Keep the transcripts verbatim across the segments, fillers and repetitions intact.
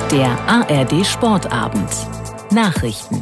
Der A R D Sportabend. Nachrichten.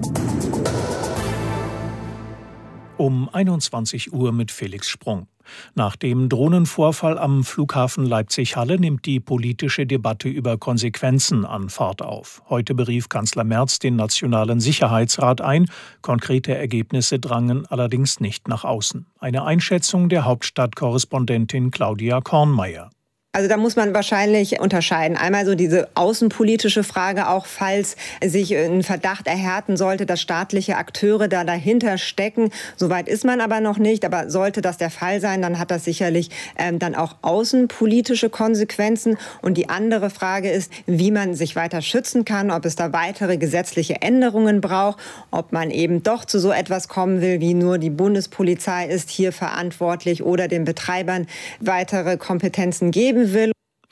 Um einundzwanzig Uhr mit Felix Sprung. Nach dem Drohnenvorfall am Flughafen Leipzig-Halle nimmt die politische Debatte über Konsequenzen an Fahrt auf. Heute berief Kanzler Merz den Nationalen Sicherheitsrat ein. Konkrete Ergebnisse drangen allerdings nicht nach außen. Eine Einschätzung der Hauptstadtkorrespondentin Claudia Kornmeier. Also da muss man wahrscheinlich unterscheiden. Einmal so diese außenpolitische Frage, auch falls sich ein Verdacht erhärten sollte, dass staatliche Akteure da dahinter stecken. Soweit ist man aber noch nicht. Aber sollte das der Fall sein, dann hat das sicherlich ähm, dann auch außenpolitische Konsequenzen. Und die andere Frage ist, wie man sich weiter schützen kann, ob es da weitere gesetzliche Änderungen braucht, ob man eben doch zu so etwas kommen will, wie nur die Bundespolizei ist hier verantwortlich oder den Betreibern weitere Kompetenzen geben will.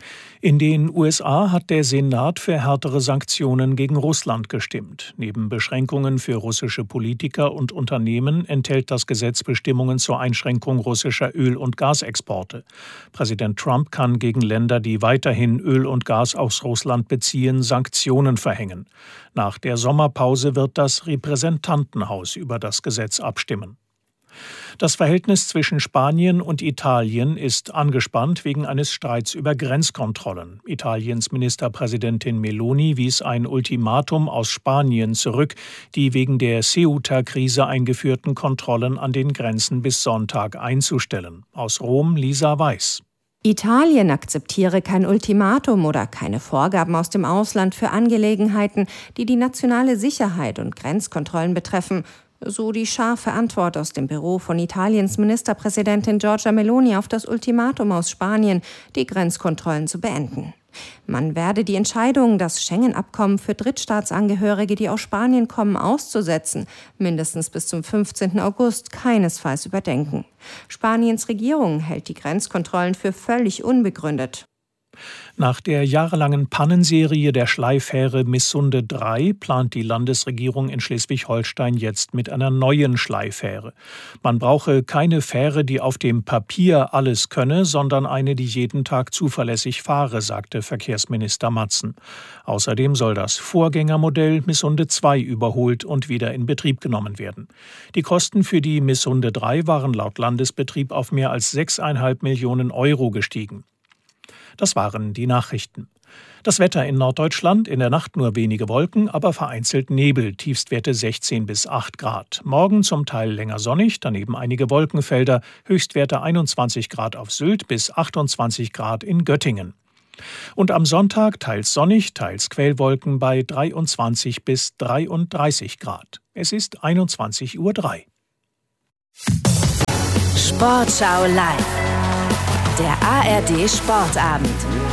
In den U S A hat der Senat für härtere Sanktionen gegen Russland gestimmt. Neben Beschränkungen für russische Politiker und Unternehmen enthält das Gesetz Bestimmungen zur Einschränkung russischer Öl- und Gasexporte. Präsident Trump kann gegen Länder, die weiterhin Öl und Gas aus Russland beziehen, Sanktionen verhängen. Nach der Sommerpause wird das Repräsentantenhaus über das Gesetz abstimmen. Das Verhältnis zwischen Spanien und Italien ist angespannt wegen eines Streits über Grenzkontrollen. Italiens Ministerpräsidentin Meloni wies ein Ultimatum aus Spanien zurück, die wegen der Ceuta-Krise eingeführten Kontrollen an den Grenzen bis Sonntag einzustellen. Aus Rom Lisa Weiß. Italien akzeptiere kein Ultimatum oder keine Vorgaben aus dem Ausland für Angelegenheiten, die die nationale Sicherheit und Grenzkontrollen betreffen. So die scharfe Antwort aus dem Büro von Italiens Ministerpräsidentin Giorgia Meloni auf das Ultimatum aus Spanien, die Grenzkontrollen zu beenden. Man werde die Entscheidung, das Schengen-Abkommen für Drittstaatsangehörige, die aus Spanien kommen, auszusetzen, mindestens bis zum fünfzehnten August keinesfalls überdenken. Spaniens Regierung hält die Grenzkontrollen für völlig unbegründet. Nach der jahrelangen Pannenserie der Schleifähre Missunde drei plant die Landesregierung in Schleswig-Holstein jetzt mit einer neuen Schleifähre. Man brauche keine Fähre, die auf dem Papier alles könne, sondern eine, die jeden Tag zuverlässig fahre, sagte Verkehrsminister Matzen. Außerdem soll das Vorgängermodell Missunde zwei überholt und wieder in Betrieb genommen werden. Die Kosten für die Missunde drei waren laut Landesbetrieb auf mehr als sechseinhalb Millionen Euro gestiegen. Das waren die Nachrichten. Das Wetter in Norddeutschland, in der Nacht nur wenige Wolken, aber vereinzelt Nebel, Tiefstwerte sechzehn bis acht Grad. Morgen zum Teil länger sonnig, daneben einige Wolkenfelder, Höchstwerte einundzwanzig Grad auf Sylt bis achtundzwanzig Grad in Göttingen. Und am Sonntag teils sonnig, teils Quellwolken bei dreiundzwanzig bis dreiunddreißig Grad. Es ist einundzwanzig Uhr drei. Sportschau live. Der A R D Sportabend.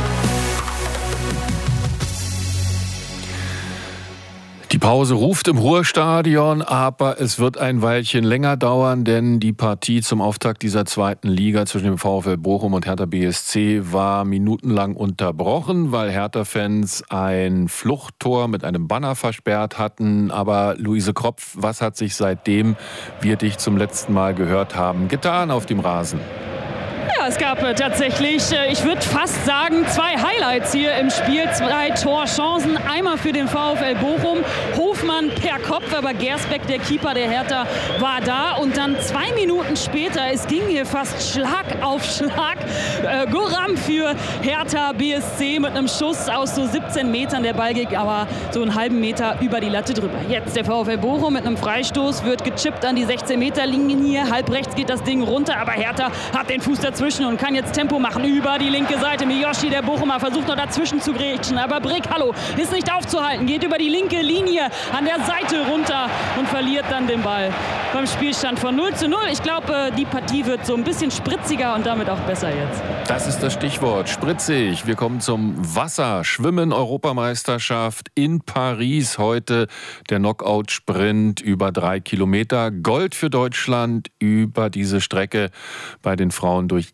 Die Pause ruft im Ruhrstadion, aber es wird ein Weilchen länger dauern, denn die Partie zum Auftakt dieser zweiten Liga zwischen dem VfL Bochum und Hertha B S C war minutenlang unterbrochen, weil Hertha-Fans ein Fluchttor mit einem Banner versperrt hatten. Aber Luise Kropf, was hat sich seitdem wir dich zum letzten Mal gehört haben, getan auf dem Rasen? Ja, es gab äh, tatsächlich, äh, ich würde fast sagen, zwei Highlights hier im Spiel. Zwei Torchancen. Einmal für den VfL Bochum. Hofmann per Kopf, aber Gersbeck, der Keeper der Hertha, war da. Und dann zwei Minuten später, es ging hier fast Schlag auf Schlag. Äh, Goram für Hertha B S C mit einem Schuss aus so siebzehn Metern. Der Ball ging aber so einen halben Meter über die Latte drüber. Jetzt der VfL Bochum mit einem Freistoß, wird gechippt an die sechzehn Meter Linie. Halb rechts geht das Ding runter, aber Hertha hat den Fuß dazwischen und kann jetzt Tempo machen über die linke Seite. Miyoshi, der Bochumer, versucht noch dazwischen zu grätschen, aber Brick, hallo, ist nicht aufzuhalten, geht über die linke Linie an der Seite runter und verliert dann den Ball beim Spielstand von null zu null. Ich glaube, die Partie wird so ein bisschen spritziger und damit auch besser jetzt. Das ist das Stichwort, spritzig. Wir kommen zum Wasser. Schwimmen, Europameisterschaft in Paris. Heute der Knockout-Sprint über drei Kilometer. Gold für Deutschland über diese Strecke bei den Frauen durch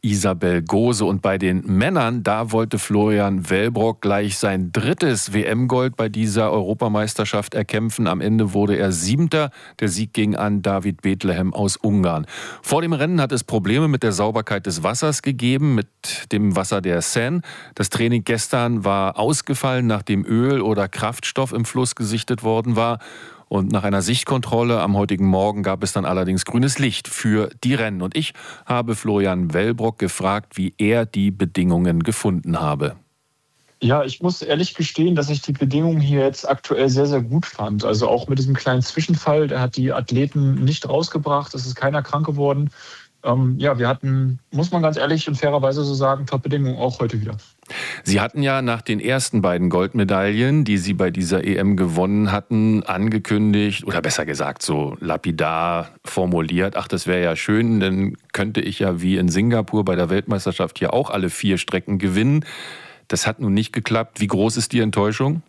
Isabel Gose. Und bei den Männern, da wollte Florian Wellbrock gleich sein drittes W M-Gold bei dieser Europameisterschaft erkämpfen. Am Ende wurde er Siebter. Der Sieg ging an David Bethlehem aus Ungarn. Vor dem Rennen hat es Probleme mit der Sauberkeit des Wassers gegeben, mit dem Wasser der Seine. Das Training gestern war ausgefallen, nachdem Öl oder Kraftstoff im Fluss gesichtet worden war. Und nach einer Sichtkontrolle am heutigen Morgen gab es dann allerdings grünes Licht für die Rennen. Und ich habe Florian Wellbrock gefragt, wie er die Bedingungen gefunden habe. Ja, ich muss ehrlich gestehen, dass ich die Bedingungen hier jetzt aktuell sehr, sehr gut fand. Also auch mit diesem kleinen Zwischenfall, der hat die Athleten nicht rausgebracht, es ist keiner krank geworden. Ähm, ja, wir hatten, muss man ganz ehrlich und fairerweise so sagen, Top-Bedingungen auch heute wieder. Sie hatten ja nach den ersten beiden Goldmedaillen, die Sie bei dieser E M gewonnen hatten, angekündigt, oder besser gesagt so lapidar formuliert, ach, das wäre ja schön, dann könnte ich ja wie in Singapur bei der Weltmeisterschaft hier auch alle vier Strecken gewinnen. Das hat nun nicht geklappt. Wie groß ist die Enttäuschung?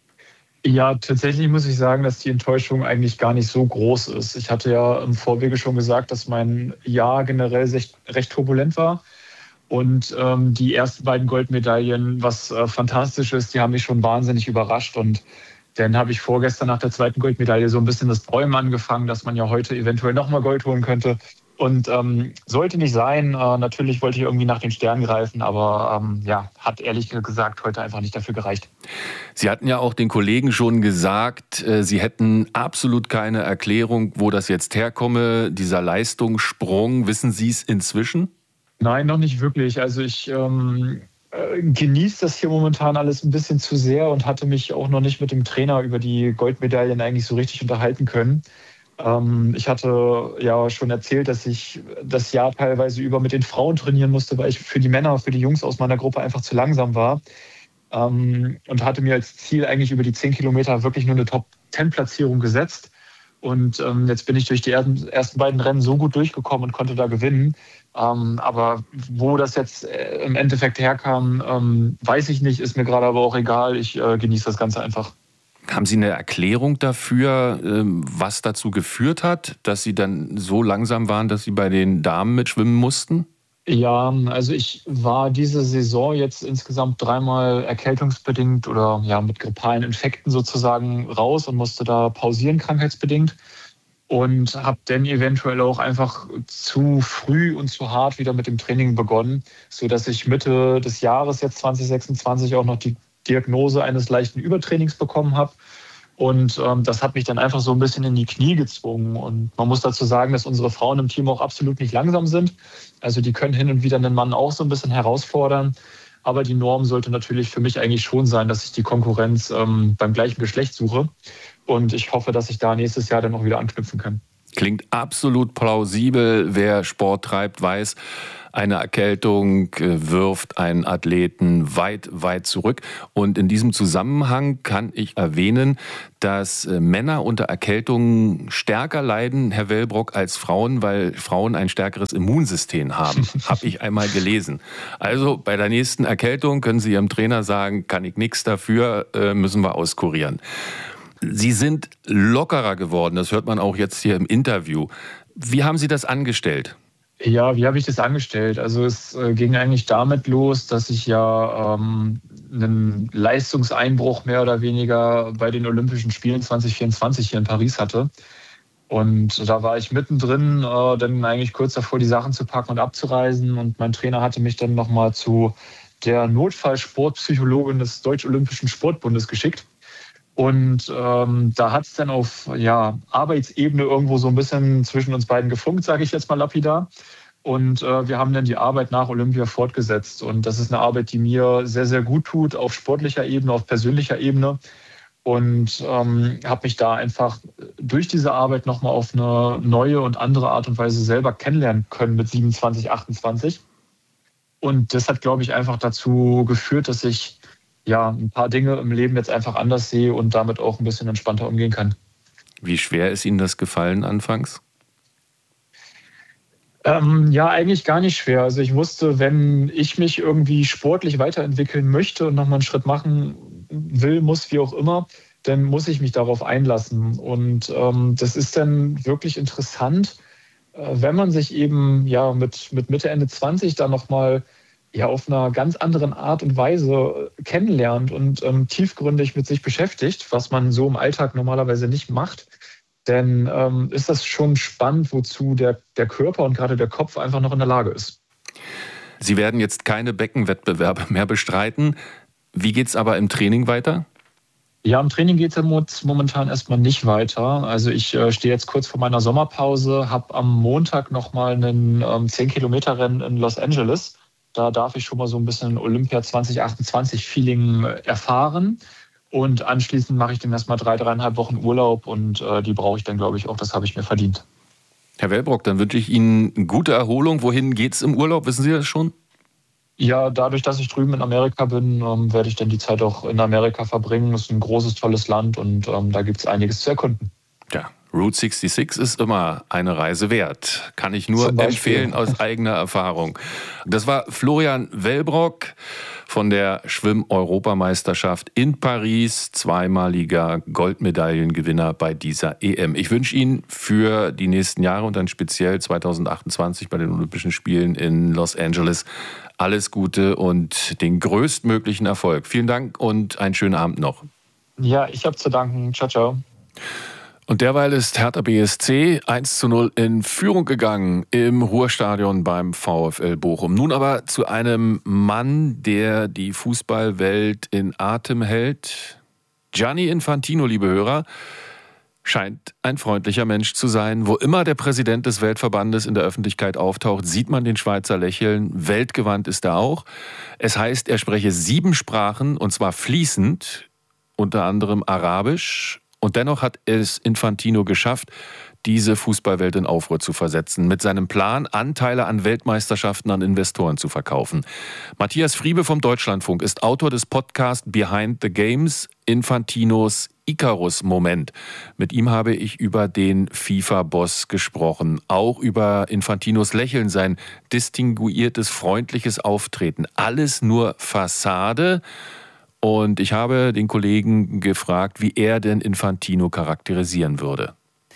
Ja, tatsächlich muss ich sagen, dass die Enttäuschung eigentlich gar nicht so groß ist. Ich hatte ja im Vorwege schon gesagt, dass mein Jahr generell recht, recht turbulent war. Und ähm, die ersten beiden Goldmedaillen, was äh, fantastisch ist, die haben mich schon wahnsinnig überrascht. Und dann habe ich vorgestern nach der zweiten Goldmedaille so ein bisschen das Träumen angefangen, dass man ja heute eventuell nochmal Gold holen könnte. Und ähm, sollte nicht sein. Äh, natürlich wollte ich irgendwie nach den Sternen greifen, aber ähm, ja, hat ehrlich gesagt heute einfach nicht dafür gereicht. Sie hatten ja auch den Kollegen schon gesagt, äh, Sie hätten absolut keine Erklärung, wo das jetzt herkomme, dieser Leistungssprung. Wissen Sie es inzwischen? Nein, noch nicht wirklich. Also ich ähm, äh, genieße das hier momentan alles ein bisschen zu sehr und hatte mich auch noch nicht mit dem Trainer über die Goldmedaillen eigentlich so richtig unterhalten können. Ähm, ich hatte ja schon erzählt, dass ich das Jahr teilweise über mit den Frauen trainieren musste, weil ich für die Männer, für die Jungs aus meiner Gruppe einfach zu langsam war. Ähm, und hatte mir als Ziel eigentlich über die zehn Kilometer wirklich nur eine Top-zehn-Platzierung gesetzt. Und ähm, jetzt bin ich durch die ersten, ersten beiden Rennen so gut durchgekommen und konnte da gewinnen. Ähm, aber wo das jetzt äh, im Endeffekt herkam, ähm, weiß ich nicht, ist mir gerade aber auch egal. Ich äh, genieße das Ganze einfach. Haben Sie eine Erklärung dafür, ähm, was dazu geführt hat, dass Sie dann so langsam waren, dass Sie bei den Damen mitschwimmen mussten? Ja, also ich war diese Saison jetzt insgesamt dreimal erkältungsbedingt oder ja mit grippalen Infekten sozusagen raus und musste da pausieren, krankheitsbedingt. Und habe dann eventuell auch einfach zu früh und zu hart wieder mit dem Training begonnen, sodass ich Mitte des Jahres jetzt zwanzig sechsundzwanzig auch noch die Diagnose eines leichten Übertrainings bekommen habe. Und ähm, das hat mich dann einfach so ein bisschen in die Knie gezwungen. Und man muss dazu sagen, dass unsere Frauen im Team auch absolut nicht langsam sind. Also die können hin und wieder einen Mann auch so ein bisschen herausfordern. Aber die Norm sollte natürlich für mich eigentlich schon sein, dass ich die Konkurrenz ähm, beim gleichen Geschlecht suche. Und ich hoffe, dass ich da nächstes Jahr dann auch wieder anknüpfen kann. Klingt absolut plausibel. Wer Sport treibt, weiß, eine Erkältung wirft einen Athleten weit, weit zurück. Und in diesem Zusammenhang kann ich erwähnen, dass Männer unter Erkältungen stärker leiden, Herr Wellbrock, als Frauen, weil Frauen ein stärkeres Immunsystem haben. Habe ich einmal gelesen. Also bei der nächsten Erkältung können Sie Ihrem Trainer sagen, kann ich nichts dafür, müssen wir auskurieren. Sie sind lockerer geworden, das hört man auch jetzt hier im Interview. Wie haben Sie das angestellt? Ja, wie habe ich das angestellt? Also es äh, ging eigentlich damit los, dass ich ja ähm, einen Leistungseinbruch mehr oder weniger bei den Olympischen Spielen zwanzig vierundzwanzig hier in Paris hatte. Und da war ich mittendrin, äh, dann eigentlich kurz davor, die Sachen zu packen und abzureisen. Und mein Trainer hatte mich dann nochmal zu der Notfallsportpsychologin des Deutsch-Olympischen Sportbundes geschickt. Und ähm, da hat es dann auf ja, Arbeitsebene irgendwo so ein bisschen zwischen uns beiden gefunkt, sage ich jetzt mal lapidar. Und äh, wir haben dann die Arbeit nach Olympia fortgesetzt. Und das ist eine Arbeit, die mir sehr, sehr gut tut, auf sportlicher Ebene, auf persönlicher Ebene. Und ähm, habe mich da einfach durch diese Arbeit nochmal auf eine neue und andere Art und Weise selber kennenlernen können mit siebenundzwanzig, achtundzwanzig. Und das hat, glaube ich, einfach dazu geführt, dass ich ja, ein paar Dinge im Leben jetzt einfach anders sehe und damit auch ein bisschen entspannter umgehen kann. Wie schwer ist Ihnen das gefallen anfangs? Ähm, ja, eigentlich gar nicht schwer. Also ich wusste, wenn ich mich irgendwie sportlich weiterentwickeln möchte und nochmal einen Schritt machen will, muss, wie auch immer, dann muss ich mich darauf einlassen. Und ähm, das ist dann wirklich interessant, wenn man sich eben ja mit, mit Mitte, Ende zwanzig dann nochmal ja, auf einer ganz anderen Art und Weise kennenlernt und ähm, tiefgründig mit sich beschäftigt, was man so im Alltag normalerweise nicht macht, dann ähm, ist das schon spannend, wozu der, der Körper und gerade der Kopf einfach noch in der Lage ist. Sie werden jetzt keine Beckenwettbewerbe mehr bestreiten. Wie geht es aber im Training weiter? Ja, im Training geht es momentan erstmal nicht weiter. Also ich äh, stehe jetzt kurz vor meiner Sommerpause, habe am Montag nochmal einen ähm, zehn-Kilometer-Rennen in Los Angeles. Da darf ich schon mal so ein bisschen Olympia zwanzig achtundzwanzig-Feeling erfahren. Und anschließend mache ich dann erstmal drei, dreieinhalb Wochen Urlaub und äh, die brauche ich dann, glaube ich, auch. Das habe ich mir verdient. Herr Wellbrock, dann wünsche ich Ihnen eine gute Erholung. Wohin geht's im Urlaub? Wissen Sie das schon? Ja, dadurch, dass ich drüben in Amerika bin, ähm, werde ich dann die Zeit auch in Amerika verbringen. Das ist ein großes, tolles Land und ähm, da gibt es einiges zu erkunden. Ja, Route sechsundsechzig ist immer eine Reise wert. Kann ich nur empfehlen aus eigener Erfahrung. Das war Florian Wellbrock von der Schwimm-Europameisterschaft in Paris, zweimaliger Goldmedaillengewinner bei dieser E M. Ich wünsche Ihnen für die nächsten Jahre und dann speziell zwanzig achtundzwanzig bei den Olympischen Spielen in Los Angeles alles Gute und den größtmöglichen Erfolg. Vielen Dank und einen schönen Abend noch. Ja, ich habe zu danken. Ciao, ciao. Und derweil ist Hertha B S C eins zu null in Führung gegangen im Ruhrstadion beim VfL Bochum. Nun aber zu einem Mann, der die Fußballwelt in Atem hält. Gianni Infantino, liebe Hörer, scheint ein freundlicher Mensch zu sein. Wo immer der Präsident des Weltverbandes in der Öffentlichkeit auftaucht, sieht man den Schweizer lächeln. Weltgewandt ist er auch. Es heißt, er spreche sieben Sprachen, und zwar fließend, unter anderem Arabisch. Und dennoch hat es Infantino geschafft, diese Fußballwelt in Aufruhr zu versetzen, mit seinem Plan, Anteile an Weltmeisterschaften an Investoren zu verkaufen. Matthias Friebe vom Deutschlandfunk ist Autor des Podcasts Behind the Games, Infantinos Icarus-Moment. Mit ihm habe ich über den FIFA-Boss gesprochen, auch über Infantinos Lächeln, sein distinguiertes, freundliches Auftreten. Alles nur Fassade. Und ich habe den Kollegen gefragt, wie er denn Infantino charakterisieren würde.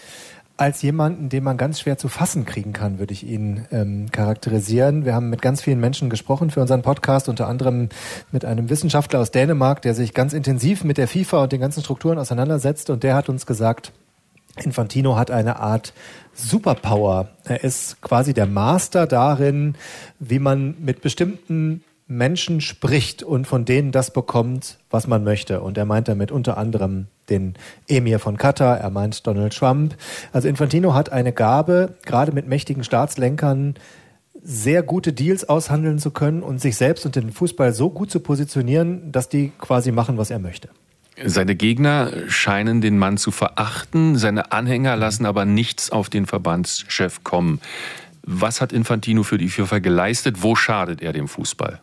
Als jemanden, den man ganz schwer zu fassen kriegen kann, würde ich ihn ähm, charakterisieren. Wir haben mit ganz vielen Menschen gesprochen für unseren Podcast, unter anderem mit einem Wissenschaftler aus Dänemark, der sich ganz intensiv mit der FIFA und den ganzen Strukturen auseinandersetzt. Und der hat uns gesagt, Infantino hat eine Art Superpower. Er ist quasi der Master darin, wie man mit bestimmten Menschen spricht und von denen das bekommt, was man möchte. Und er meint damit unter anderem den Emir von Katar, er meint Donald Trump. Also Infantino hat eine Gabe, gerade mit mächtigen Staatslenkern sehr gute Deals aushandeln zu können und sich selbst und den Fußball so gut zu positionieren, dass die quasi machen, was er möchte. Seine Gegner scheinen den Mann zu verachten, seine Anhänger lassen aber nichts auf den Verbandschef kommen. Was hat Infantino für die FIFA geleistet? Wo schadet er dem Fußball?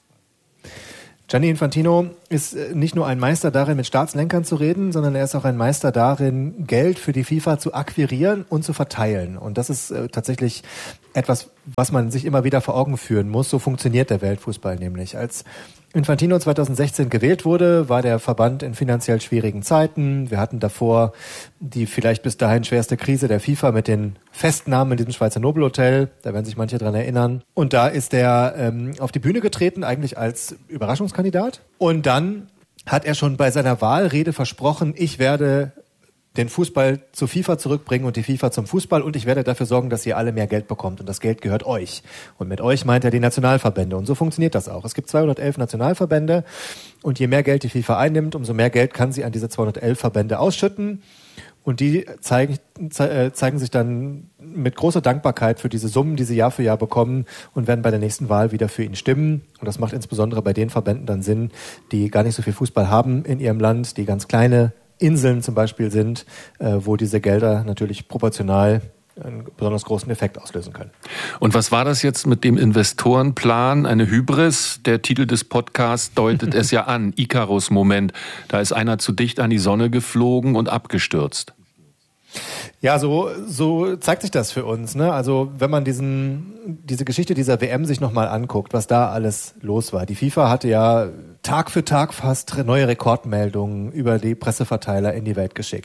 Gianni Infantino ist nicht nur ein Meister darin, mit Staatslenkern zu reden, sondern er ist auch ein Meister darin, Geld für die FIFA zu akquirieren und zu verteilen. Und das ist äh, tatsächlich etwas, was man sich immer wieder vor Augen führen muss. So funktioniert der Weltfußball nämlich. Als Infantino zweitausendsechzehn gewählt wurde, war der Verband in finanziell schwierigen Zeiten. Wir hatten davor die vielleicht bis dahin schwerste Krise der FIFA mit den Festnahmen in diesem Schweizer Nobelhotel. Da werden sich manche dran erinnern. Und da ist er ähm, auf die Bühne getreten, eigentlich als Überraschungskandidat. Und dann hat er schon bei seiner Wahlrede versprochen, ich werde den Fußball zur FIFA zurückbringen und die FIFA zum Fußball und ich werde dafür sorgen, dass ihr alle mehr Geld bekommt und das Geld gehört euch. Und mit euch meint er die Nationalverbände und so funktioniert das auch. Es gibt zweihundertelf Nationalverbände und je mehr Geld die FIFA einnimmt, umso mehr Geld kann sie an diese zweihundertelf Verbände ausschütten und die zeigen, ze- zeigen sich dann mit großer Dankbarkeit für diese Summen, die sie Jahr für Jahr bekommen und werden bei der nächsten Wahl wieder für ihn stimmen. Und das macht insbesondere bei den Verbänden dann Sinn, die gar nicht so viel Fußball haben in ihrem Land, die ganz kleine Inseln zum Beispiel sind, äh, wo diese Gelder natürlich proportional einen besonders großen Effekt auslösen können. Und was war das jetzt mit dem Investorenplan? Eine Hybris? Der Titel des Podcasts deutet es ja an. Icarus-Moment. Da ist einer zu dicht an die Sonne geflogen und abgestürzt. Ja, so, so zeigt sich das für uns, ne? Also wenn man diesen, diese Geschichte dieser W M sich nochmal anguckt, was da alles los war. Die FIFA hatte ja Tag für Tag fast neue Rekordmeldungen über die Presseverteiler in die Welt geschickt.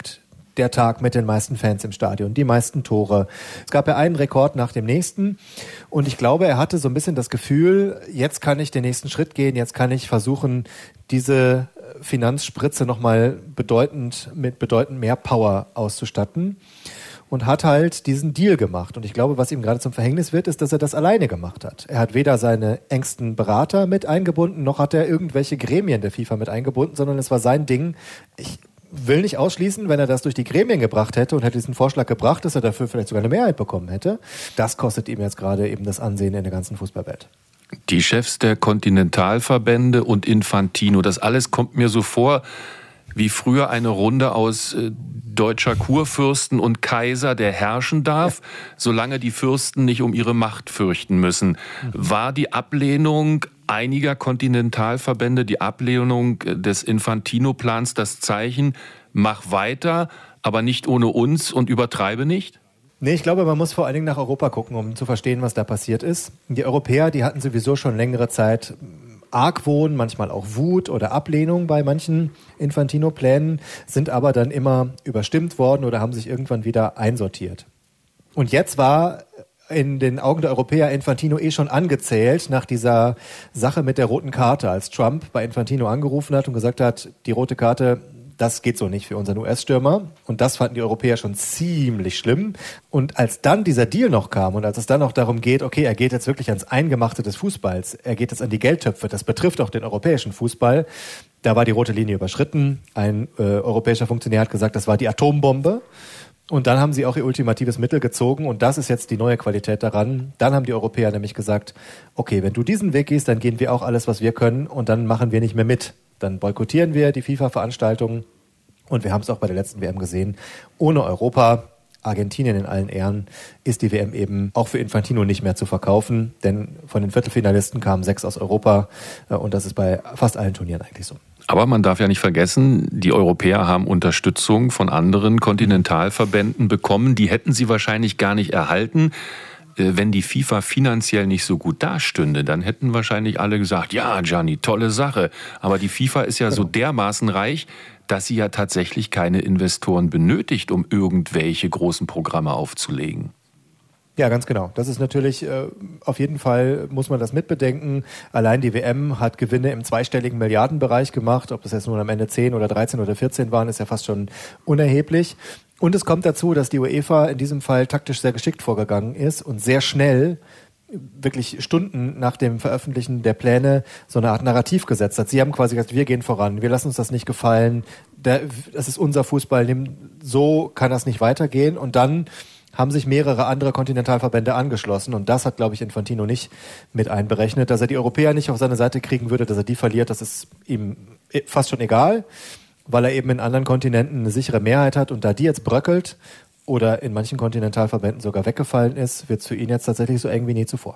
der Tag mit den meisten Fans im Stadion, die meisten Tore. Es gab ja einen Rekord nach dem nächsten und ich glaube, er hatte so ein bisschen das Gefühl, jetzt kann ich den nächsten Schritt gehen, jetzt kann ich versuchen, diese Finanzspritze nochmal bedeutend, mit bedeutend mehr Power auszustatten und hat halt diesen Deal gemacht. Und ich glaube, was ihm gerade zum Verhängnis wird, ist, dass er das alleine gemacht hat. Er hat weder seine engsten Berater mit eingebunden, noch hat er irgendwelche Gremien der FIFA mit eingebunden, sondern es war sein Ding. Ich will nicht ausschließen, wenn er das durch die Gremien gebracht hätte und hätte diesen Vorschlag gebracht, dass er dafür vielleicht sogar eine Mehrheit bekommen hätte. Das kostet ihm jetzt gerade eben das Ansehen in der ganzen Fußballwelt. Die Chefs der Kontinentalverbände und Infantino, das alles kommt mir so vor wie früher eine Runde aus äh, deutscher Kurfürsten und Kaiser, der herrschen darf, ja. solange die Fürsten nicht um ihre Macht fürchten müssen. Mhm. War die Ablehnung einiger Kontinentalverbände, die Ablehnung des Infantino-Plans das Zeichen, mach weiter, aber nicht ohne uns und übertreibe nicht? Nee, ich glaube, man muss vor allen Dingen nach Europa gucken, um zu verstehen, was da passiert ist. Die Europäer, die hatten sowieso schon längere Zeit Argwohn, manchmal auch Wut oder Ablehnung bei manchen Infantino-Plänen, sind aber dann immer überstimmt worden oder haben sich irgendwann wieder einsortiert. Und jetzt war in den Augen der Europäer Infantino eh schon angezählt nach dieser Sache mit der roten Karte, als Trump bei Infantino angerufen hat und gesagt hat, die rote Karte, das geht so nicht für unseren U S-Stürmer. Und das fanden die Europäer schon ziemlich schlimm. Und als dann dieser Deal noch kam und als es dann noch darum geht, okay, er geht jetzt wirklich ans Eingemachte des Fußballs, er geht jetzt an die Geldtöpfe, das betrifft auch den europäischen Fußball, da war die rote Linie überschritten. Ein äh, europäischer Funktionär hat gesagt, das war die Atombombe. Und dann haben sie auch ihr ultimatives Mittel gezogen und das ist jetzt die neue Qualität daran. Dann haben die Europäer nämlich gesagt, okay, wenn du diesen Weg gehst, dann gehen wir auch alles, was wir können und dann machen wir nicht mehr mit. Dann boykottieren wir die FIFA-Veranstaltungen und wir haben es auch bei der letzten W M gesehen. Ohne Europa, Argentinien in allen Ehren, ist die W M eben auch für Infantino nicht mehr zu verkaufen, denn von den Viertelfinalisten kamen sechs aus Europa und das ist bei fast allen Turnieren eigentlich so. Aber man darf ja nicht vergessen, die Europäer haben Unterstützung von anderen Kontinentalverbänden bekommen. Die hätten sie wahrscheinlich gar nicht erhalten, wenn die FIFA finanziell nicht so gut dastünde. Dann hätten wahrscheinlich alle gesagt, ja, Gianni, tolle Sache. Aber die FIFA ist ja genau. so dermaßen reich, dass sie ja tatsächlich keine Investoren benötigt, um irgendwelche großen Programme aufzulegen. Ja, ganz genau. Das ist natürlich, äh, auf jeden Fall muss man das mitbedenken. Allein die W M hat Gewinne im zweistelligen Milliardenbereich gemacht. Ob das jetzt nun am Ende zehn oder dreizehn oder vierzehn waren, ist ja fast schon unerheblich. Und es kommt dazu, dass die UEFA in diesem Fall taktisch sehr geschickt vorgegangen ist und sehr schnell, wirklich Stunden nach dem Veröffentlichen der Pläne, so eine Art Narrativ gesetzt hat. Sie haben quasi gesagt, wir gehen voran, wir lassen uns das nicht gefallen, das ist unser Fußball, so kann das nicht weitergehen. Und dann haben sich mehrere andere Kontinentalverbände angeschlossen und das hat, glaube ich, Infantino nicht mit einberechnet. Dass er die Europäer nicht auf seine Seite kriegen würde, dass er die verliert, das ist ihm fast schon egal, weil er eben in anderen Kontinenten eine sichere Mehrheit hat und da die jetzt bröckelt oder in manchen Kontinentalverbänden sogar weggefallen ist, wird es für ihn jetzt tatsächlich so eng wie nie zuvor.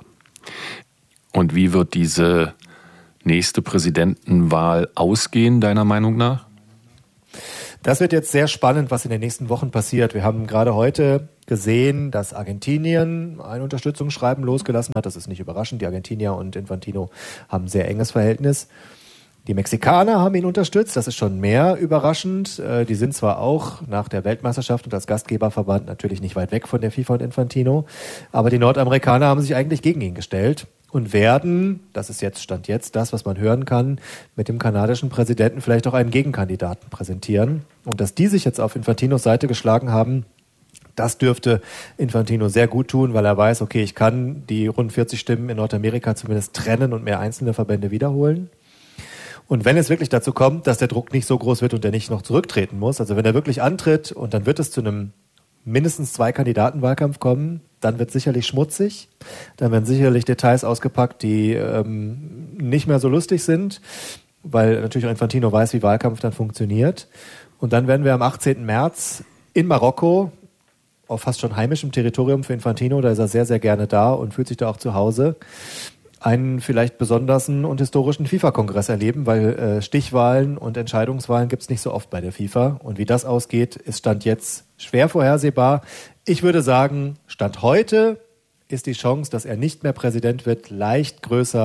Und wie wird diese nächste Präsidentenwahl ausgehen, deiner Meinung nach? Das wird jetzt sehr spannend, was in den nächsten Wochen passiert. Wir haben gerade heute gesehen, dass Argentinien ein Unterstützungsschreiben losgelassen hat. Das ist nicht überraschend. Die Argentinier und Infantino haben ein sehr enges Verhältnis. Die Mexikaner haben ihn unterstützt. Das ist schon mehr überraschend. Die sind zwar auch nach der Weltmeisterschaft und als Gastgeberverband natürlich nicht weit weg von der FIFA und Infantino, aber die Nordamerikaner haben sich eigentlich gegen ihn gestellt und werden, das ist jetzt Stand jetzt das, was man hören kann, mit dem kanadischen Präsidenten vielleicht auch einen Gegenkandidaten präsentieren. Und dass die sich jetzt auf Infantinos Seite geschlagen haben, das dürfte Infantino sehr gut tun, weil er weiß, okay, ich kann die rund vierzig Stimmen in Nordamerika zumindest trennen und mehr einzelne Verbände wiederholen. Und wenn es wirklich dazu kommt, dass der Druck nicht so groß wird und er nicht noch zurücktreten muss, also wenn er wirklich antritt und dann wird es zu einem mindestens zwei Kandidatenwahlkampf kommen, dann wird es sicherlich schmutzig, dann werden sicherlich Details ausgepackt, die ähm, nicht mehr so lustig sind, weil natürlich auch Infantino weiß, wie Wahlkampf dann funktioniert. Und dann werden wir am achtzehnten März in Marokko, auf fast schon heimischem Territorium für Infantino, da ist er sehr, sehr gerne da und fühlt sich da auch zu Hause, einen vielleicht besonderen und historischen FIFA-Kongress erleben, weil äh, Stichwahlen und Entscheidungswahlen gibt es nicht so oft bei der FIFA. Und wie das ausgeht, ist Stand jetzt schwer vorhersehbar. Ich würde sagen, Stand heute ist die Chance, dass er nicht mehr Präsident wird, leicht größer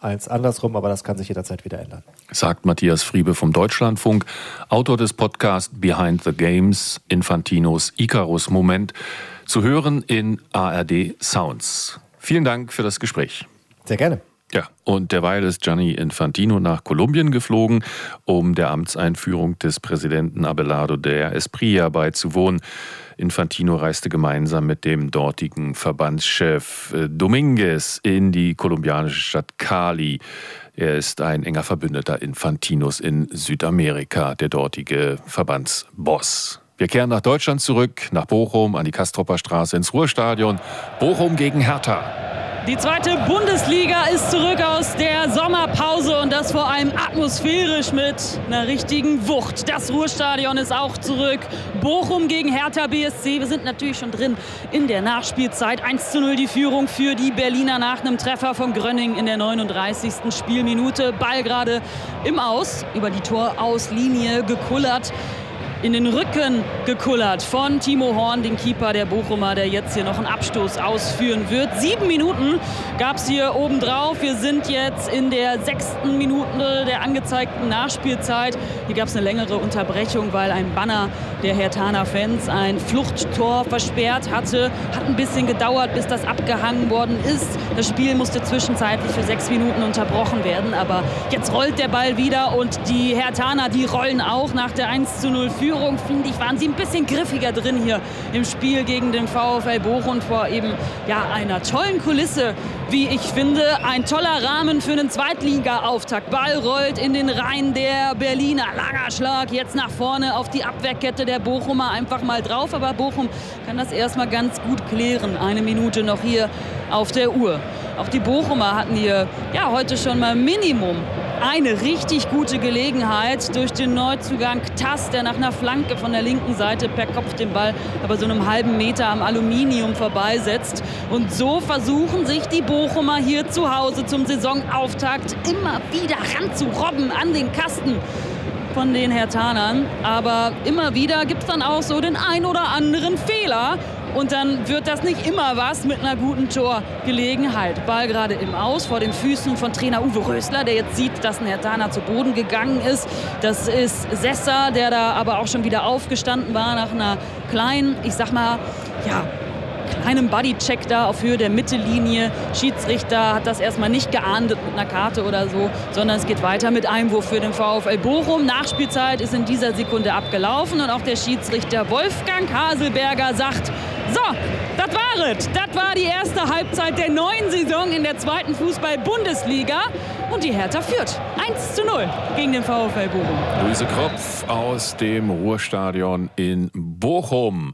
als andersrum, aber das kann sich jederzeit wieder ändern. Sagt Matthias Friebe vom Deutschlandfunk, Autor des Podcasts Behind the Games, Infantinos Icarus-Moment, zu hören in A R D Sounds. Vielen Dank für das Gespräch. Sehr gerne. Ja, und derweil ist Gianni Infantino nach Kolumbien geflogen, um der Amtseinführung des Präsidenten Abelardo de Espriella beizuwohnen. Infantino reiste gemeinsam mit dem dortigen Verbandschef Dominguez in die kolumbianische Stadt Cali. Er ist ein enger Verbündeter Infantinos in Südamerika, der dortige Verbandsboss. Wir kehren nach Deutschland zurück, nach Bochum, an die Castropper Straße ins Ruhrstadion. Bochum gegen Hertha. Die zweite Bundesliga ist zurück aus der Sommerpause und das vor allem atmosphärisch mit einer richtigen Wucht. Das Ruhrstadion ist auch zurück. Bochum gegen Hertha B S C. Wir sind natürlich schon drin in der Nachspielzeit. eins zu null die Führung für die Berliner nach einem Treffer von Grönning in der neununddreißigsten Spielminute. Ball gerade im Aus, über die Torauslinie gekullert. In den Rücken gekullert von Timo Horn, den Keeper der Bochumer, der jetzt hier noch einen Abstoß ausführen wird. Sieben Minuten gab es hier obendrauf. Wir sind jetzt in der sechsten Minute der angezeigten Nachspielzeit. Hier gab es eine längere Unterbrechung, weil ein Banner der Herthaner-Fans ein Fluchttor versperrt hatte. Hat ein bisschen gedauert, bis das abgehangen worden ist. Das Spiel musste zwischenzeitlich für sechs Minuten unterbrochen werden. Aber jetzt rollt der Ball wieder und die Herthaner, die rollen auch nach der eins zu null Führung. Finde ich, waren sie ein bisschen griffiger drin hier im Spiel gegen den VfL Bochum vor eben ja, einer tollen Kulisse, wie ich finde. Ein toller Rahmen für einen Zweitliga-Auftakt. Ball rollt in den Reihen der Berliner. Langer Schlag jetzt nach vorne auf die Abwehrkette der Bochumer einfach mal drauf. Aber Bochum kann das erstmal ganz gut klären. Eine Minute noch hier auf der Uhr. Auch die Bochumer hatten hier ja, heute schon mal Minimum eine richtig gute Gelegenheit durch den Neuzugang Tass, der nach einer Flanke von der linken Seite per Kopf den Ball aber so einem halben Meter am Aluminium vorbeisetzt. Und so versuchen sich die Bochumer hier zu Hause zum Saisonauftakt immer wieder ranzurobben an den Kasten von den Herthanern. Aber immer wieder gibt es dann auch so den ein oder anderen Fehler. Und dann wird das nicht immer was mit einer guten Torgelegenheit. Ball gerade im Aus vor den Füßen von Trainer Uwe Rösler, der jetzt sieht, dass ein Herthaner zu Boden gegangen ist. Das ist Sessa, der da aber auch schon wieder aufgestanden war nach einer kleinen, ich sag mal, ja, kleinem Bodycheck da auf Höhe der Mittellinie. Schiedsrichter hat das erstmal nicht geahndet mit einer Karte oder so, sondern es geht weiter mit Einwurf für den VfL Bochum. Nachspielzeit ist in dieser Sekunde abgelaufen und auch der Schiedsrichter Wolfgang Haselberger sagt, so, das war es. Das war die erste Halbzeit der neuen Saison in der zweiten Fußball-Bundesliga. Und die Hertha führt eins zu null gegen den VfL Bochum. Luise Kropf aus dem Ruhrstadion in Bochum.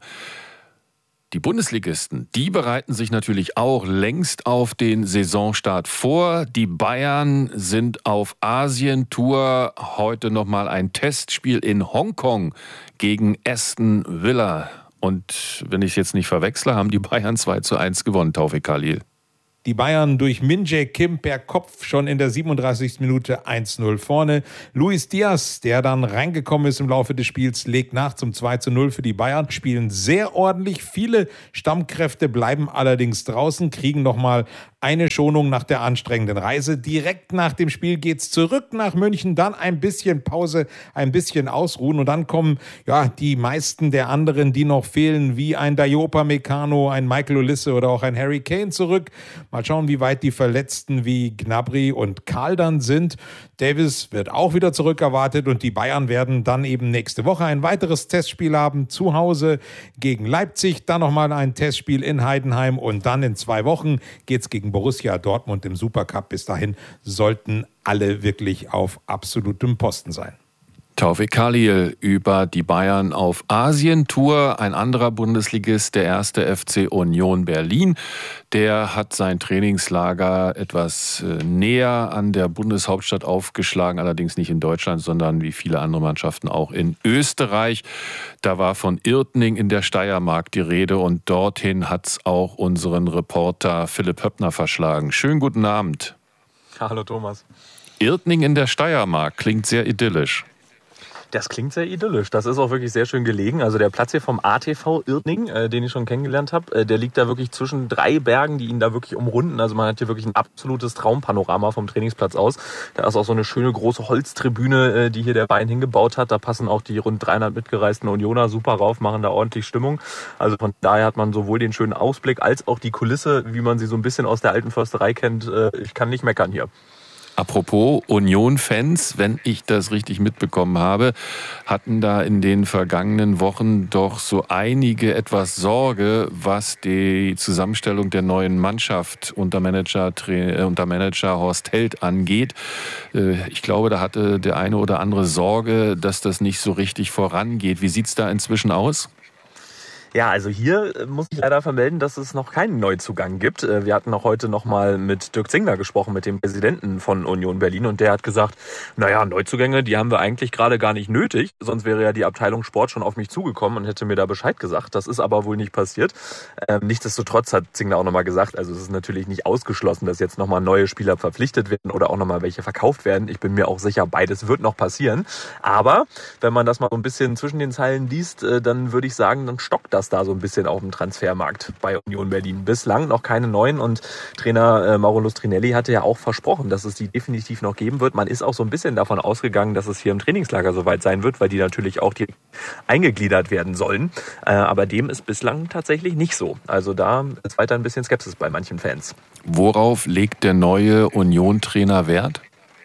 Die Bundesligisten, die bereiten sich natürlich auch längst auf den Saisonstart vor. Die Bayern sind auf Asientour. Heute nochmal ein Testspiel in Hongkong gegen Aston Villa. Und wenn ich es jetzt nicht verwechsle, haben die Bayern zwei zu eins gewonnen, Taufik Khalil. Die Bayern durch Min-Jae Kim per Kopf schon in der siebenunddreißigsten Minute eins zu null vorne. Luis Diaz, der dann reingekommen ist im Laufe des Spiels, legt nach zum zwei zu null für die Bayern. Spielen sehr ordentlich. Viele Stammkräfte bleiben allerdings draußen, kriegen nochmal eine Schonung nach der anstrengenden Reise. Direkt nach dem Spiel geht's zurück nach München, dann ein bisschen Pause, ein bisschen ausruhen und dann kommen ja die meisten der anderen, die noch fehlen, wie ein Dayo Upamecano, ein Michael Olise oder auch ein Harry Kane zurück. Mal schauen, wie weit die Verletzten wie Gnabry und Karl dann sind. Davis wird auch wieder zurück erwartet und die Bayern werden dann eben nächste Woche ein weiteres Testspiel haben, zu Hause gegen Leipzig, dann nochmal ein Testspiel in Heidenheim und dann in zwei Wochen geht's gegen Borussia Dortmund im Supercup. Bis dahin sollten alle wirklich auf absolutem Posten sein. Taufik Khalil über die Bayern auf Asientour. Ein anderer Bundesligist, der erste F C Union Berlin, der hat sein Trainingslager etwas näher an der Bundeshauptstadt aufgeschlagen, allerdings nicht in Deutschland, sondern wie viele andere Mannschaften auch in Österreich. Da war von Irtning in der Steiermark die Rede und dorthin hat es auch unseren Reporter Philipp Höppner verschlagen. Schönen guten Abend. Hallo Thomas. Irtning in der Steiermark klingt sehr idyllisch. Das klingt sehr idyllisch. Das ist auch wirklich sehr schön gelegen. Also der Platz hier vom A T V Irtning, äh, den ich schon kennengelernt habe, äh, der liegt da wirklich zwischen drei Bergen, die ihn da wirklich umrunden. Also man hat hier wirklich ein absolutes Traumpanorama vom Trainingsplatz aus. Da ist auch so eine schöne große Holztribüne, äh, die hier der Verein hingebaut hat. Da passen auch die rund dreihundert mitgereisten Unioner super rauf, machen da ordentlich Stimmung. Also von daher hat man sowohl den schönen Ausblick als auch die Kulisse, wie man sie so ein bisschen aus der alten Försterei kennt. Äh, ich kann nicht meckern hier. Apropos Union-Fans, wenn ich das richtig mitbekommen habe, hatten da in den vergangenen Wochen doch so einige etwas Sorge, was die Zusammenstellung der neuen Mannschaft unter Manager, unter Manager Horst Held angeht. Ich glaube, da hatte der eine oder andere Sorge, dass das nicht so richtig vorangeht. Wie sieht's da inzwischen aus? Ja, also hier muss ich leider vermelden, dass es noch keinen Neuzugang gibt. Wir hatten auch heute noch mal mit Dirk Zingler gesprochen, mit dem Präsidenten von Union Berlin. Und der hat gesagt, naja, Neuzugänge, die haben wir eigentlich gerade gar nicht nötig. Sonst wäre ja die Abteilung Sport schon auf mich zugekommen und hätte mir da Bescheid gesagt. Das ist aber wohl nicht passiert. Ähm, nichtsdestotrotz hat Zingler auch noch mal gesagt, also es ist natürlich nicht ausgeschlossen, dass jetzt noch mal neue Spieler verpflichtet werden oder auch noch mal welche verkauft werden. Ich bin mir auch sicher, beides wird noch passieren. Aber wenn man das mal so ein bisschen zwischen den Zeilen liest, äh, dann würde ich sagen, dann stockt das da so ein bisschen auf dem Transfermarkt bei Union Berlin. Bislang noch keine neuen und Trainer äh, Mauro Lustrinelli hatte ja auch versprochen, dass es die definitiv noch geben wird. Man ist auch so ein bisschen davon ausgegangen, dass es hier im Trainingslager soweit sein wird, weil die natürlich auch direkt eingegliedert werden sollen. Äh, aber dem ist bislang tatsächlich nicht so. Also da ist weiter ein bisschen Skepsis bei manchen Fans. Worauf legt der neue Union-Trainer Wert?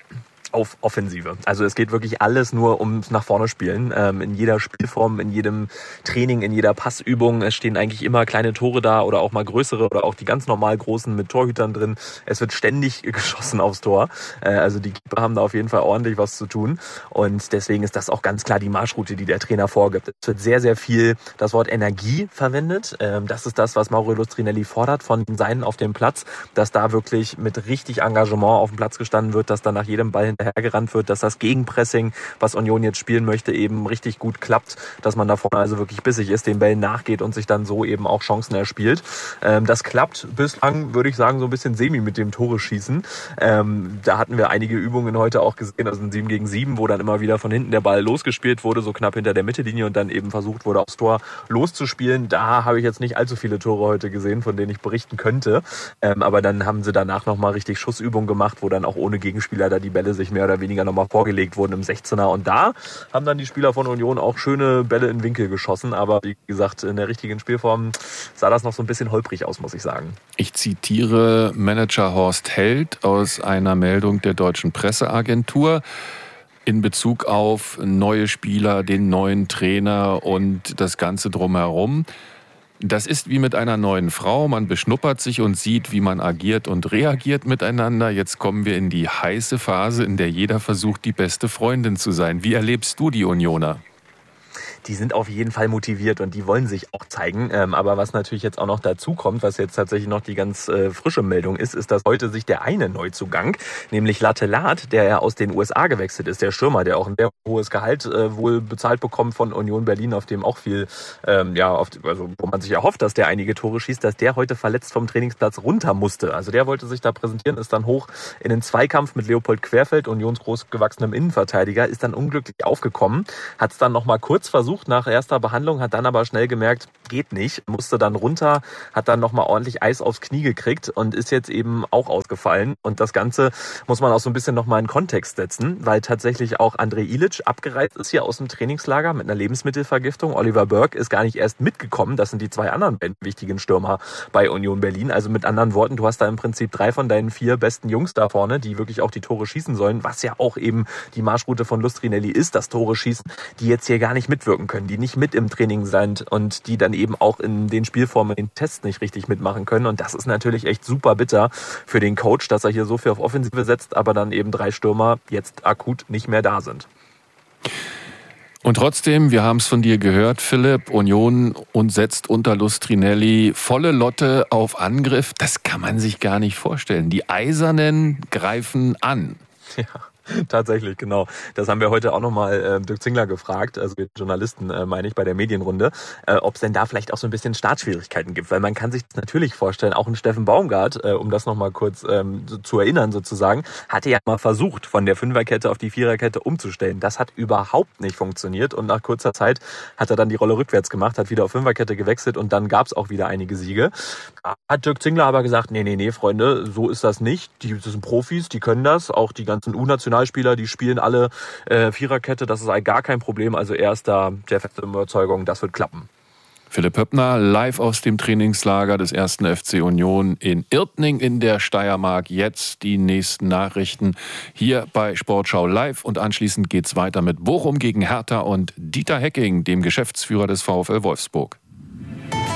Auf Offensive. Also es geht wirklich alles nur ums nach vorne spielen. Ähm, in jeder Spielform, in jedem Training, in jeder Passübung. Es stehen eigentlich immer kleine Tore da oder auch mal größere oder auch die ganz normal großen mit Torhütern drin. Es wird ständig geschossen aufs Tor. Äh, also die Keeper haben da auf jeden Fall ordentlich was zu tun. Und deswegen ist das auch ganz klar die Marschroute, die der Trainer vorgibt. Es wird sehr, sehr viel das Wort Energie verwendet. Ähm, das ist das, was Mauro Lustrinelli fordert von Seinen auf dem Platz, dass da wirklich mit richtig Engagement auf dem Platz gestanden wird, dass da nach jedem Ball hinterhergerannt wird, dass das Gegenpressing, was Union jetzt spielen möchte, eben richtig gut klappt, dass man da vorne also wirklich bissig ist, den Bällen nachgeht und sich dann so eben auch Chancen erspielt. Ähm, das klappt bislang, würde ich sagen, so ein bisschen semi mit dem Tore schießen. Ähm, da hatten wir einige Übungen heute auch gesehen, also ein sieben gegen sieben, wo dann immer wieder von hinten der Ball losgespielt wurde, so knapp hinter der Mittellinie und dann eben versucht wurde, aufs Tor loszuspielen. Da habe ich jetzt nicht allzu viele Tore heute gesehen, von denen ich berichten könnte. Ähm, aber dann haben sie danach nochmal richtig Schussübungen gemacht, wo dann auch ohne Gegenspieler da die Bälle sich mehr oder weniger nochmal vorgelegt wurden im sechzehner. Und da haben dann die Spieler von Union auch schöne Bälle in Winkel geschossen. Aber wie gesagt, in der richtigen Spielform sah das noch so ein bisschen holprig aus, muss ich sagen. Ich zitiere Manager Horst Held aus einer Meldung der Deutschen Presseagentur in Bezug auf neue Spieler, den neuen Trainer und das Ganze drumherum. Das ist wie mit einer neuen Frau. Man beschnuppert sich und sieht, wie man agiert und reagiert miteinander. Jetzt kommen wir in die heiße Phase, in der jeder versucht, die beste Freundin zu sein. Wie erlebst du die Unioner? Die sind auf jeden Fall motiviert und die wollen sich auch zeigen. Ähm, aber was natürlich jetzt auch noch dazu kommt, was jetzt tatsächlich noch die ganz äh, frische Meldung ist, ist, dass heute sich der eine Neuzugang, nämlich Lattelat, der ja aus den U S A gewechselt ist, der Stürmer, der auch ein sehr hohes Gehalt äh, wohl bezahlt bekommt von Union Berlin, auf dem auch viel, ähm, ja, auf, also wo man sich erhofft, dass der einige Tore schießt, dass der heute verletzt vom Trainingsplatz runter musste. Also der wollte sich da präsentieren, ist dann hoch in den Zweikampf mit Leopold Querfeld, Unions großgewachsenem Innenverteidiger, ist dann unglücklich aufgekommen, hat es dann noch mal kurz versucht nach erster Behandlung, hat dann aber schnell gemerkt, geht nicht, musste dann runter, hat dann nochmal ordentlich Eis aufs Knie gekriegt und ist jetzt eben auch ausgefallen. Und das Ganze muss man auch so ein bisschen nochmal in Kontext setzen, weil tatsächlich auch Andrej Ilic abgereist ist hier aus dem Trainingslager mit einer Lebensmittelvergiftung. Oliver Burke ist gar nicht erst mitgekommen. Das sind die zwei anderen wichtigen Stürmer bei Union Berlin. Also mit anderen Worten, du hast da im Prinzip drei von deinen vier besten Jungs da vorne, die wirklich auch die Tore schießen sollen, was ja auch eben die Marschroute von Lustrinelli ist, das Tore schießen, die jetzt hier gar nicht mitwirken können, die nicht mit im Training sind und die dann eben auch in den Spielformen, in den Tests nicht richtig mitmachen können. Und das ist natürlich echt super bitter für den Coach, dass er hier so viel auf Offensive setzt, aber dann eben drei Stürmer jetzt akut nicht mehr da sind. Und trotzdem, wir haben es von dir gehört, Philipp, Union und setzt unter Lustrinelli volle Lotte auf Angriff. Das kann man sich gar nicht vorstellen. Die Eisernen greifen an. Ja. Tatsächlich, genau. Das haben wir heute auch nochmal äh, Dirk Zingler gefragt, also wir Journalisten, äh, meine ich, bei der Medienrunde, äh, ob es denn da vielleicht auch so ein bisschen Startschwierigkeiten gibt. Weil man kann sich das natürlich vorstellen, auch ein Steffen Baumgart, äh, um das nochmal kurz ähm, so, zu erinnern sozusagen, hatte ja mal versucht, von der Fünferkette auf die Viererkette umzustellen. Das hat überhaupt nicht funktioniert und nach kurzer Zeit hat er dann die Rolle rückwärts gemacht, hat wieder auf Fünferkette gewechselt und dann gab es auch wieder einige Siege. Hat Dirk Zingler aber gesagt, nee, nee, nee, Freunde, so ist das nicht. Die das sind Profis, die können das, auch die ganzen U-Nationalspieler, die spielen alle äh, Viererkette, das ist halt gar kein Problem. Also er ist da der festen Überzeugung, das wird klappen. Philipp Höppner live aus dem Trainingslager des ersten F C Union in Irtning in der Steiermark. Jetzt die nächsten Nachrichten hier bei Sportschau Live und anschließend geht's weiter mit Bochum gegen Hertha und Dieter Hecking, dem Geschäftsführer des VfL Wolfsburg.